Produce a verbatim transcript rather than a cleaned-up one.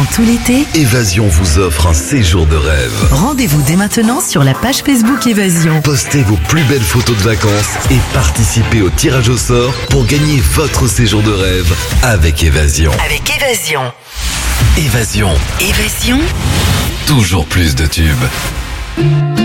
tout l'été, Évasion vous offre un séjour de rêve. rendez-vous dès maintenant sur la page Facebook Évasion. Postez vos plus belles photos de vacances et participez au tirage au sort pour gagner votre séjour de rêve avec Évasion. Avec Évasion. Évasion, Évasion. toujours plus de tubes.